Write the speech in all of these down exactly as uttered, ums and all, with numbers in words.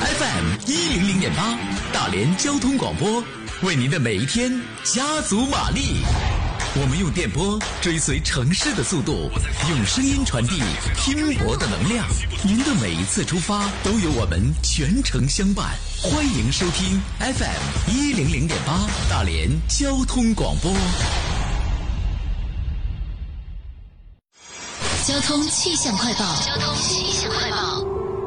F M 一零零点八，大连交通广播，为您的每一天加足马力。我们用电波追随城市的速度，用声音传递拼搏的能量。您的每一次出发，都有我们全程相伴。欢迎收听 F M 一零零点八，大连交通广播。 交通气象快报。交通气象快报。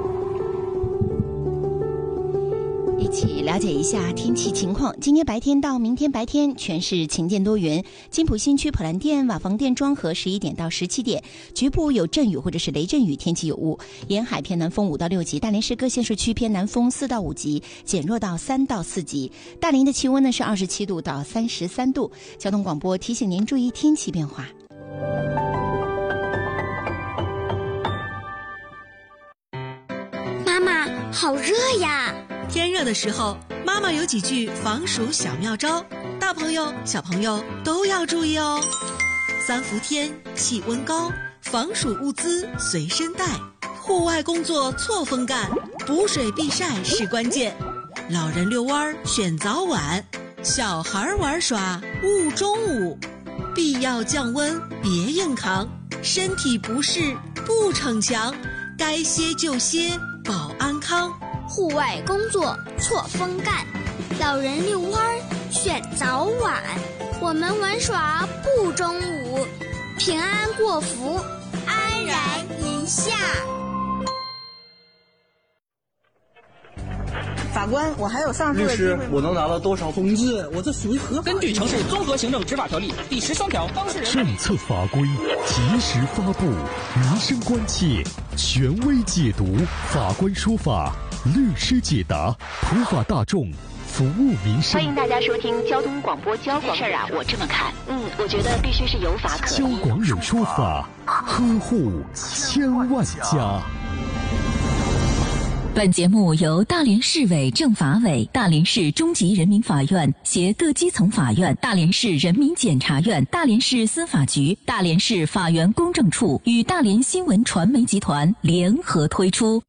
一起了解一下天气情况。今天白天到明天白天全是晴间多云，金浦新区普兰店、瓦房店庄河十一点到十七点，局部有阵雨或者是雷阵雨，天气有雾。沿海偏南风五到六级，大连市各县市区偏南风四到五级，减弱到三到四级。大连的气温呢是二十七度到三十三度。交通广播提醒您注意天气变化。 妈妈，好热呀！ 天热的时候，妈妈有几句防暑小妙招，大朋友小朋友都要注意哦。三伏天气温高，防暑物资随身带，户外工作错峰干，补水避晒是关键。老人遛弯选早晚，小孩玩耍勿中午，必要降温别硬扛，身体不适不逞强，该歇就歇保安康。 户外工作错峰干，老人遛弯选早晚，我们玩耍不中午，平安过福，安然一下。 法官，我还有上诉的机会吗？ 律师，我能拿到多少？ 同志，我这属于合法。 根据《城市综合行政执法条例》第十三条，当事人政策法规及时发布，民生关切权威解读，法官说法，律师解答，普法大众，服务民生。 欢迎大家收听交通广播交广。事儿啊，我这么看，嗯，我觉得必须是有法可依。 交广有说法，呵护千万家。 本节目由大连市委政法委、大连市中级人民法院携各基层法院、大连市人民检察院、大连市司法局、大连市法源公证处与大连新闻传媒集团联合推出。